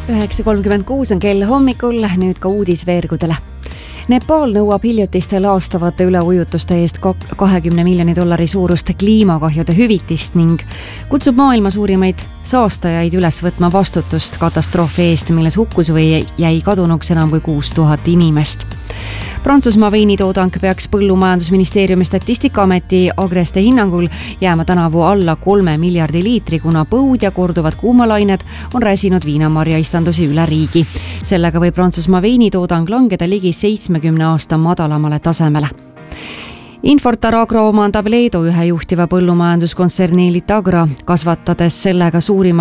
9:36 on kell hommikul, nüüd ka uudis veergudele. Nepal nõuab hiljutiste laastavate üleujutuste eest $20 miljoni suurust kliimakahjude hüvitist ning kutsub maailma suurimaid saastajaid üles võtma vastutust katastroofi eest, milles hukkus või jäi kadunuks enam kui 6000 inimest. Prantsusmaa veinitoodang peaks Põllumajandusministeeriumi Statistikaameti Agreste hinnangul jääma tänavu alla 3 miljardi liitri, kuna põud ja korduvad kuumalained on räsinud viinamarjaistandusi üle riigi. Sellega võib Prantsusmaa veinitoodang langeda ligi 70 aasta madalamale tasemele. Infortar Agro omandab Leedu ühe juhtiva põllumajanduskontserni Litagra, kasvades sellega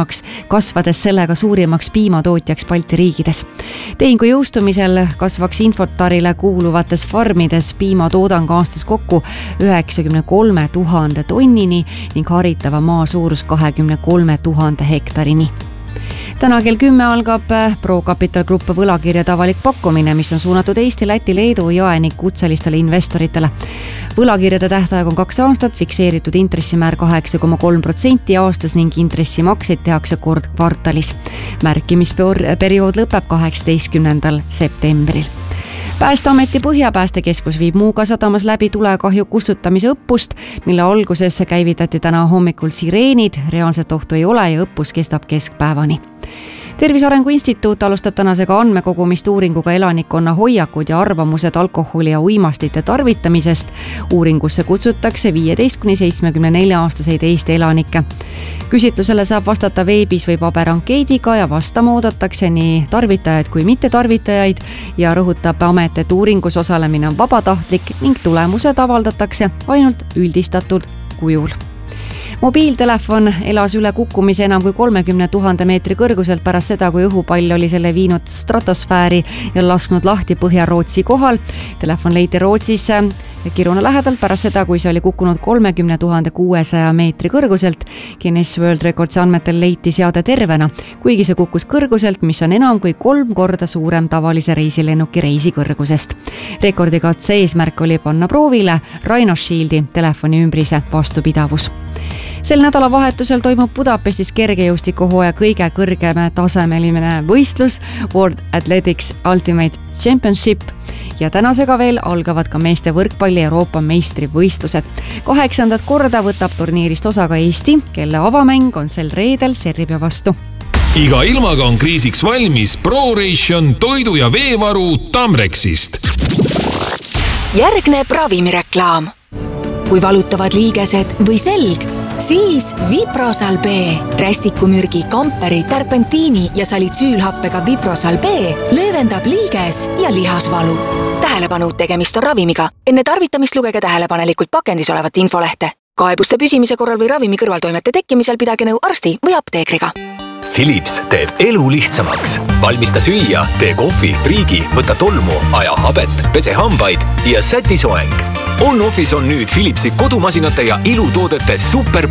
suurimaks piimatootjaks Balti riikides. Tehingu jõustumisel kasvaks Infortarile kuuluvates farmides piimatoodang aastas kokku 93 000 tonnini ning haritava maa suurus 23 000 hektarini. Täna kell 10 algab ProCapital Group võlakirjade avalik pakkumine, mis on suunatud Eesti, Läti, Leedu ja ning kutselistele investoritele. Võlakirjade tähtaeg on 2 aastat, fikseeritud intressimäär 8,3% aastas ning intressimakseid tehakse kord kvartalis. Märkimisperiood lõpeb 18. septembril. Päästeameti Põhjapäästekeskus viib Muuga sadamas läbi tulekahju kustutamise õppust, mille alguses käivitati täna hommikul sireenid, reaalset ohtu ei ole ja õppus kestab keskpäevani. Tervise Arengu Instituut alustab tänasega andmekogumist uuringuga elanikkonna hoiakud ja arvamused alkoholi ja uimastite tarvitamisest. Uuringusse kutsutakse 15–74-aastaseid Eesti elanikke. Küsitlusele saab vastata veebis või paberankeediga ja vastama oodatakse nii tarvitajaid kui mittetarvitajaid ja rõhutab amet, et uuringus osalemine on vabatahtlik ning tulemused avaldatakse ainult üldistatud kujul. Mobiiltelefon elas üle kukkumise enam kui 30 000 meetri kõrguselt pärast seda, kui õhupall oli selle viinud stratosfääri ja lasknud lahti Põhja-Rootsi kohal. Telefon leiti Rootsis Kiruna lähedalt pärast seda, kui see oli kukkunud 30 600 meetri kõrguselt. Guinness World Recordsi andmetel leiti seade tervena, kuigi see kukkus kõrguselt, mis on enam kui 3 korda suurem tavalise reisilennuki reisikõrgusest. Rekordikatse eesmärk oli panna proovile Rhino Shieldi telefoni ümbrise vastupidavus. Sel nädalavahetusel toimub Budapestis kergejõustikuhooaja kõige kõrgem tasemeline võistlus World Athletics Ultimate Championship ja tänasega veel algavad ka meeste võrkpalli Euroopa meistrivõistlused. 8. korda võtab turniirist osa ka Eesti, kelle avamäng on sel reedel Serbia vastu. Iga ilmaga on kriisiks valmis ProRation toidu- ja veevaru Tamrexist. Järgneb ravimireklaam. Kui valutavad liigesed või selg, siis Viprosal B. Rästikumürgi, kamperi, terpentiini ja salitsüülhappega Viprosal B löövendab liiges- ja lihasvalu. Tähelepanu, tegemist on ravimiga. Enne tarvitamist lugege tähelepanelikult pakendis olevat infolehte. Kaebuste püsimise korral või ravimi kõrvaltoimete tekkimisel pidage nõu arsti või apteekriga. Philips teeb elu lihtsamaks. Valmista süüa, tee kohvi, priigi, võta tolmu, aja habet, pese hambaid ja säti soeng. On-Office on nüüd Philipsi kodumasinate ja ilutoodete super